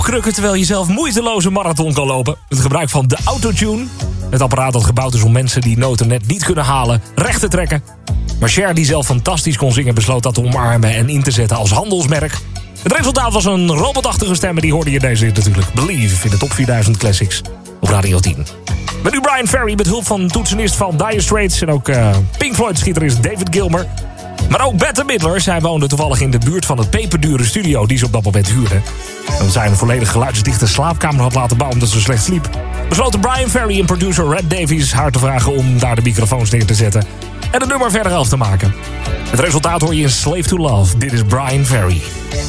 krukken terwijl je zelf moeiteloos een marathon kan lopen. Het gebruik van de autotune. Het apparaat dat gebouwd is om mensen die noten net niet kunnen halen recht te trekken. Maar Cher, die zelf fantastisch kon zingen, besloot dat te omarmen en in te zetten als handelsmerk. Het resultaat was een robotachtige stem en die hoorde je deze natuurlijk. Believe in de top 4000 Classics op Radio 10. Met nu Brian Ferry met hulp van toetsenist van Dire Straits en ook Pink Floyd-gitarist David Gilmour. Maar ook Bette Midler, zij woonde toevallig in de buurt van het peperdure studio die ze op dat moment huurde. En zij een volledig geluidsdichte slaapkamer had laten bouwen omdat ze slecht sliep, besloten Brian Ferry en producer Red Davies haar te vragen om daar de microfoons neer te zetten en het nummer verder af te maken. Het resultaat hoor je in Slave to Love. Dit is Brian Ferry.